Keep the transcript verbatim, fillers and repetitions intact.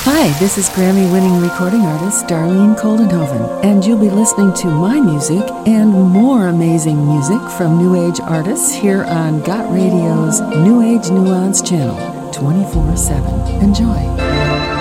Hi, this is Grammy-winning recording artist Darlene Koldenhoven, and you'll be listening to my music and more amazing music from New Age artists here on Got Radio's New Age Nuance channel, twenty-four seven. Enjoy.